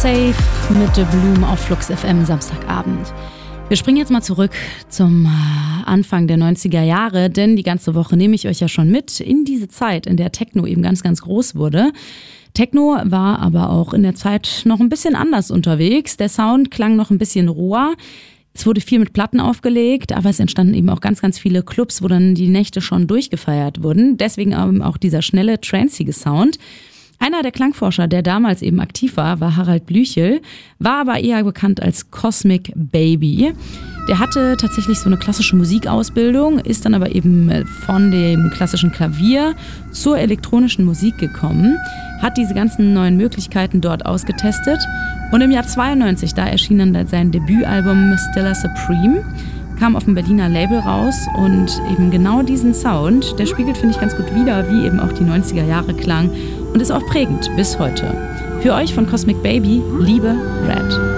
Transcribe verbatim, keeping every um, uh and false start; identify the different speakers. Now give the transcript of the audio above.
Speaker 1: Safe mit The Bloom auf Flux F M Samstagabend. Wir springen jetzt mal zurück zum Anfang der neunziger Jahre, denn die ganze Woche nehme ich euch ja schon mit in diese Zeit, in der Techno eben ganz, ganz groß wurde. Techno war aber auch in der Zeit noch ein bisschen anders unterwegs. Der Sound klang noch ein bisschen roher. Es wurde viel mit Platten aufgelegt, aber es entstanden eben auch ganz, ganz viele Clubs, wo dann die Nächte schon durchgefeiert wurden. Deswegen eben auch dieser schnelle, trancige Sound. Einer der Klangforscher, der damals eben aktiv war, war Harald Blüchel, war aber eher bekannt als Cosmic Baby. Der hatte tatsächlich so eine klassische Musikausbildung, ist dann aber eben von dem klassischen Klavier zur elektronischen Musik gekommen, hat diese ganzen neuen Möglichkeiten dort ausgetestet und im Jahr zweiundneunzig, da erschien dann sein Debütalbum Stella Supreme, kam auf dem Berliner Label raus und eben genau diesen Sound, der spiegelt, finde ich, ganz gut wider, wie eben auch die neunziger Jahre klang und ist auch prägend bis heute. Für euch von Cosmic Baby, Liebe, Red.